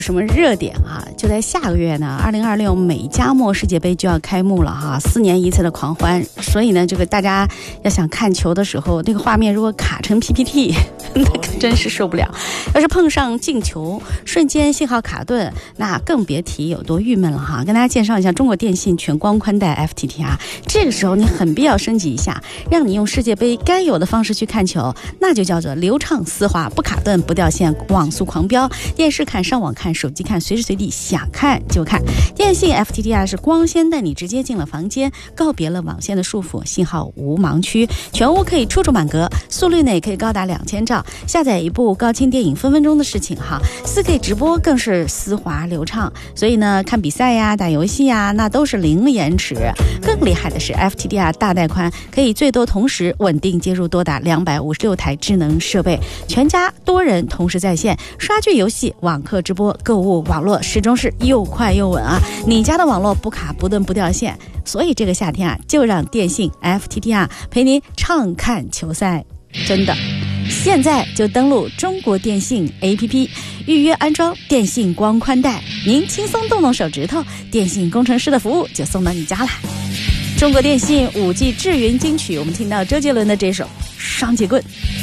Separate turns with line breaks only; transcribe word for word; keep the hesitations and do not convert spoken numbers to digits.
什么热点啊？就在下个月呢，二零二六美加墨世界杯就要开幕了哈，四年一次的狂欢。所以呢，这个大家要想看球的时候，那个画面如果卡成 P P T， 那可真是受不了。要是碰上进球，瞬间信号卡顿，那更别提有多郁闷了哈。跟大家介绍一下中国电信全光宽带 F T T R， 这个时候你很必要升级一下，让你用世界杯该有的方式去看球，那就叫做流畅丝滑，不卡顿，不掉线，网速狂飙，电视看，上网看，手机看，随时随地想看就看。电信 F T T R 是光纤带你直接进了房间，告别了网线的束缚，信号无盲区，全屋可以处处满格，速率呢也可以高达两千兆，下载一部高清电影分分钟的事情哈。四 K 直播更是丝滑流畅，所以呢看比赛呀、打游戏呀，那都是零延迟。更厉害的是 F T T R 大带宽，可以最多同时稳定接入多达两百五十六台智能设备，全家多人同时在线刷剧、游戏、网课直播、购物，网络始终是又快又稳啊！你家的网络不卡不顿不掉线，所以这个夏天啊，就让电信 F T T R 陪您畅看球赛，真的！现在就登录中国电信 A P P， 预约安装电信光宽带，您轻松动动手指头，电信工程师的服务就送到你家了。中国电信 五 G 智云金曲，我们听到周杰伦的这首《双截棍》。